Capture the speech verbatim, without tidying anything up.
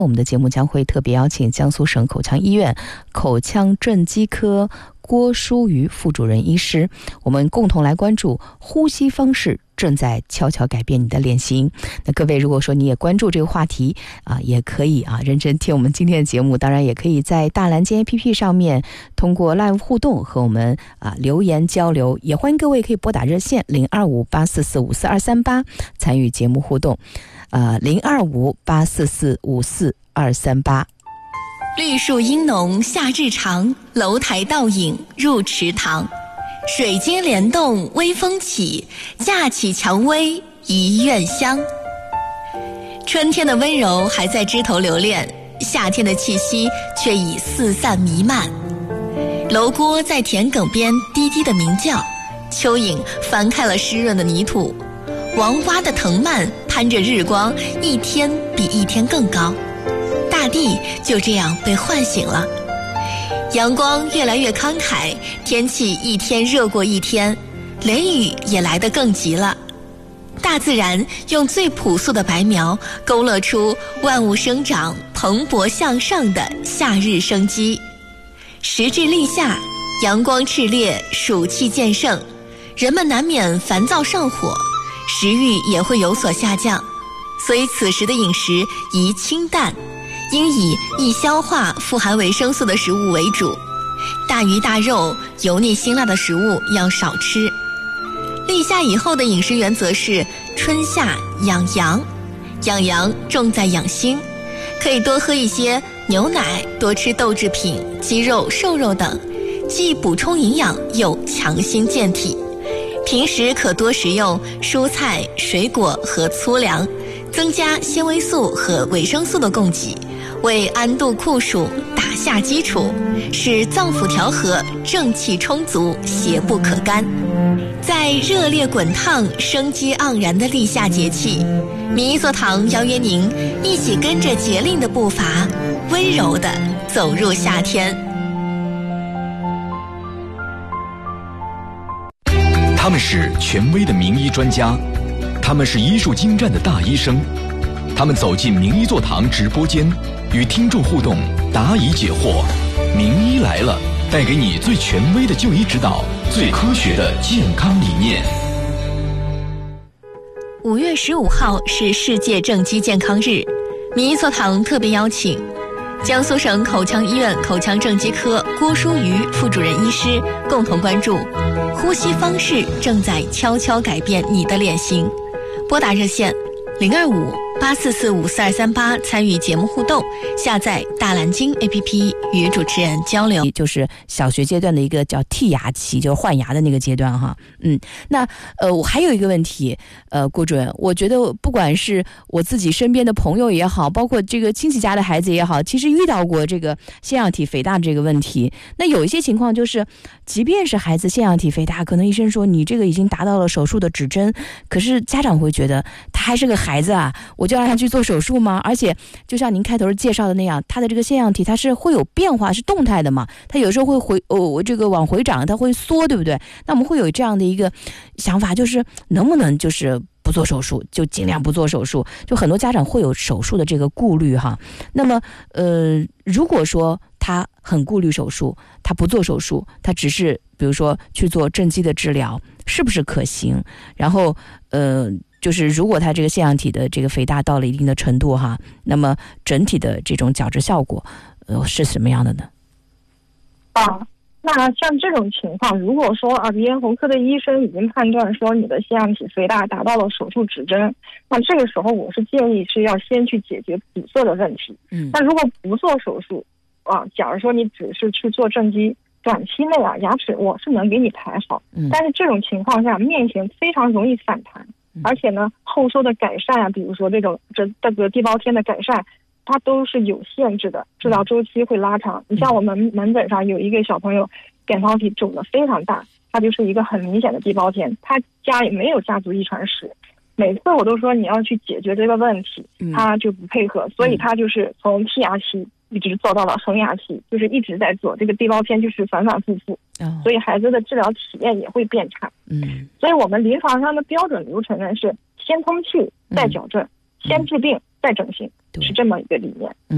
我们的节目将会特别邀请江苏省口腔医院口腔正畸科郭淑瑜副主任医师，我们共同来关注呼吸方式正在悄悄改变你的脸型。那各位如果说你也关注这个话题啊，也可以啊认真听我们今天的节目，当然也可以在大蓝鲸 A P P 上面通过 live 互动和我们啊留言交流，也欢迎各位可以拨打热线零二五八四四五四二三八参与节目互动，呃零二五八四四五四二三八。 绿树阴浓夏日长，楼台倒影入池塘。水晶帘动微风起，架起蔷薇一院香。春天的温柔还在枝头留恋，夏天的气息却已四散弥漫。楼锅在田埂边低低的鸣叫，蚯蚓翻开了湿润的泥土，王蛙的藤蔓攀着日光，一天比一天更高。大地就这样被唤醒了，阳光越来越慷慨，天气一天热过一天，雷雨也来得更急了。大自然用最朴素的白描勾勒出万物生长蓬勃向上的夏日生机。时至立夏，阳光炽烈，暑气渐盛，人们难免烦躁上火，食欲也会有所下降，所以此时的饮食宜清淡，应以易消化、富含维生素的食物为主，大鱼大肉、油腻辛辣的食物要少吃。立夏以后的饮食原则是春夏养阳，养阳重在养心，可以多喝一些牛奶，多吃豆制品、鸡肉、瘦肉等，既补充营养又强心健体。平时可多食用蔬菜、水果和粗粮，增加纤维素和维生素的供给，为安度酷暑打下基础，使脏腑调和，正气充足，邪不可干。在热烈滚烫、生机盎然的立夏节气，米一所堂邀约您一起跟着节令的步伐，温柔地走入夏天。 他们是权威的名医专家，他们是医术精湛的大医生，他们走进名医座堂直播间，与听众互动，答疑解惑。名医来了，带给你最权威的就医指导，最科学的健康理念。 五月十五号是世界正畸健康日，名医座堂特别邀请江苏省口腔医院口腔正畸科郭淑瑜副主任医师共同关注呼吸方式正在悄悄改变你的脸型。拨打热线零二五八四四五四二三八参与节目互动，下载大蓝鲸 A P P 与主持人交流。 就是小学阶段的一个叫剔牙期，就是换牙的那个阶段哈。嗯，那呃，我还有一个问题，呃，郭主任，我觉得不管是我自己身边的朋友也好，包括这个亲戚家的孩子也好，其实遇到过这个腺样体肥大这个问题。那有一些情况就是，即便是孩子腺样体肥大，可能医生说你这个已经达到了手术的指针，可是家长会觉得他还是个孩子啊，我就让他去做手术吗？而且就像您开头介绍的那样，他的这个腺样体它是会有变化，是动态的嘛，它有时候会回哦这个往回长，它会缩，对不对？那我们会有这样的一个想法，就是能不能就是不做手术，就尽量不做手术，就很多家长会有手术的这个顾虑哈。那么呃如果说他很顾虑手术，他不做手术，他只是比如说去做正畸的治疗，是不是可行？然后呃就是如果他这个腺样体的这个肥大到了一定的程度哈，那么整体的这种矫治效果呃是什么样的呢？ 啊，那像这种情况，如果说耳鼻咽喉科的医生已经判断说你的腺样体肥大达到了手术指针，那这个时候我是建议是要先去解决堵塞的问题。嗯，那如果不做手术啊，假如说你只是去做正畸，短期内啊牙齿我是能给你排好，嗯，但是这种情况下面前非常容易反弹。而且呢，后收的改善啊，比如说这种这这个地包天的改善，它都是有限制的，治疗周期会拉长。你像我们门诊上有一个小朋友，扁桃体肿得非常大，他就是一个很明显的地包天，他家里没有家族遗传史，每次我都说你要去解决这个问题，他就不配合，所以他就是从剔牙期一直做到了恒牙期，就是一直在做这个地包天，就是反反复复，所以孩子的治疗体验也会变差。嗯，所以我们临床上的标准流程呢是先通气再矫正，先治病再整形，是这么一个理念。嗯。